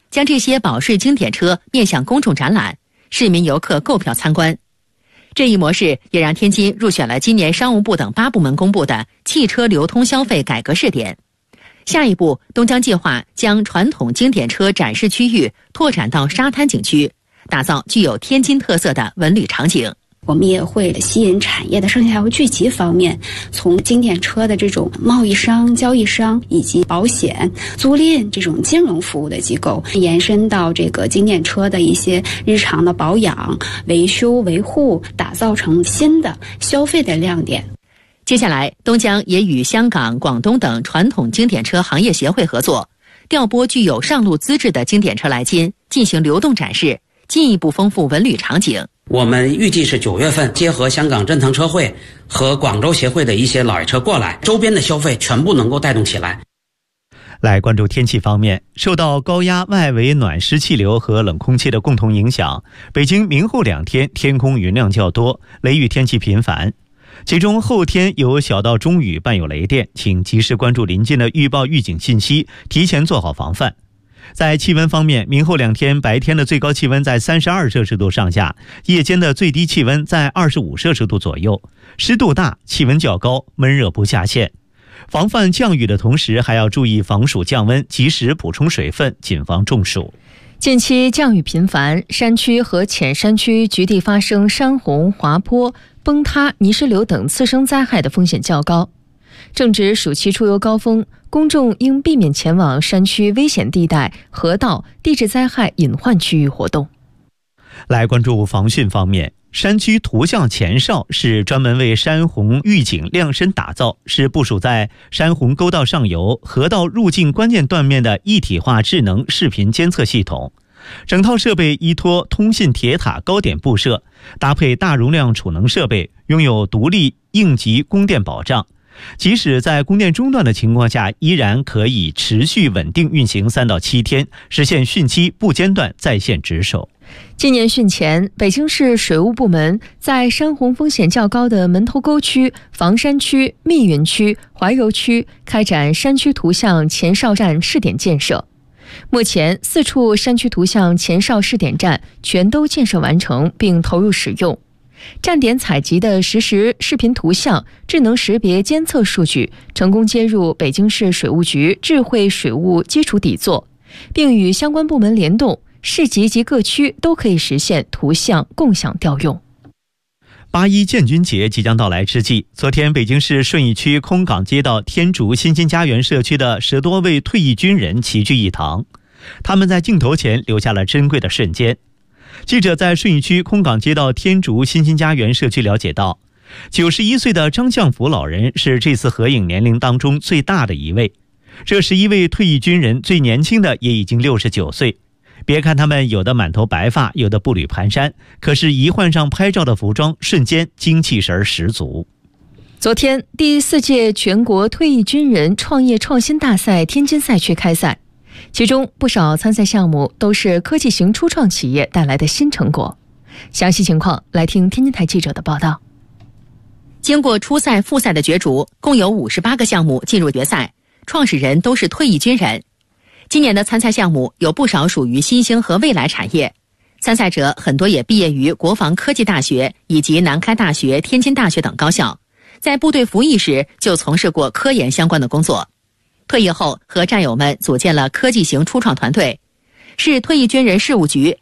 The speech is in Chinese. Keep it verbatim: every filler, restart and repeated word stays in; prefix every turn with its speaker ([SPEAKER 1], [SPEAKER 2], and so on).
[SPEAKER 1] 将这些保税经典车面向公众展览，市民游客购票参观。这一模式也让天津入选了今年商务部等八部门公布的汽车流通消费改革试点。下一步，东江计划将传统经典车展示区域拓展到沙滩景区，打造具有天津特色的文旅场景。
[SPEAKER 2] 我们也会吸引产业的生态和聚集方面，从经典车的这种贸易商、交易商以及保险、租赁这种金融服务的机构，延伸到这个经典车的一些日常的保养、维修、维护，打造成新的消费的亮点。
[SPEAKER 1] 接下来，东江也与香港、广东等传统经典车行业协会合作，调拨具有上路资质的经典车来津进行流动展示，进一步丰富文旅场景。
[SPEAKER 3] 我们预计是九月份结合香港珍腾车会和广州协会的一些老爷车过来，周边的消费全部能够带动起来。
[SPEAKER 4] 来关注天气方面，受到高压外围暖湿气流和冷空气的共同影响，北京明后两天天空云量较多，雷雨天气频繁。其中后天有小到中雨伴有雷电，请及时关注临近的预报预警信息，提前做好防范。在气温方面，明后两天白天的最高气温在三十二摄氏度上下，夜间的最低气温在二十五摄氏度左右，湿度大，气温较高，闷热不下线。防范降雨的同时，还要注意防暑降温，及时补充水分，谨防中暑。
[SPEAKER 5] 近期降雨频繁，山区和浅山区局地发生山洪、滑坡、崩塌、泥石流等次生灾害的风险较高。正值暑期出游高峰，公众应避免前往山区危险地带、河道、地质灾害隐患区域活动。
[SPEAKER 4] 来关注防汛方面，山区图像前哨是专门为山洪预警量身打造，是部署在山洪沟道上游、河道入境关键断面的一体化智能视频监测系统。整套设备依托通信铁塔高点布设，搭配大容量储能设备，拥有独立应急供电保障。即使在供电中断的情况下，依然可以持续稳定运行三到七天，实现汛期不间断在线值守。
[SPEAKER 5] 今年汛前，北京市水务部门在山洪风险较高的门头沟区、房山区、密云区、怀柔区开展山区图像前哨站试点建设。目前，四处山区图像前哨试点站全都建设完成并投入使用。站点采集的实时视频图像、智能识别监测数据成功接入北京市水务局智慧水务基础底座，并与相关部门联动，市级及各区都可以实现图像共享调用。
[SPEAKER 4] 八一建军节即将到来之际，昨天北京市顺义区空港街道天竺新兴家园社区的十多位退役军人齐聚一堂，他们在镜头前留下了珍贵的瞬间。记者在顺义区空港街道天竺新兴家园社区了解到，九十一岁的张相福老人是这次合影年龄当中最大的一位。这十一位退役军人最年轻的也已经六十九岁。别看他们有的满头白发，有的步履蹒跚，可是一换上拍照的服装，瞬间精气神十足。
[SPEAKER 5] 昨天，第四届全国退役军人创业创新大赛天津赛区开赛，其中不少参赛项目都是科技型初创企业带来的新成果。详细情况来听天津台记者的报道。
[SPEAKER 1] 经过初赛、复赛的角逐，共有五十八个项目进入决赛，创始人都是退役军人。今年的参赛项目有不少属于新兴和未来产业，参赛者很多也毕业于国防科技大学以及南开大学、天津大学等高校，在部队服役时就从事过科研相关的工作。退役后和战友们组建了科技型初创团队，市退役军人事务局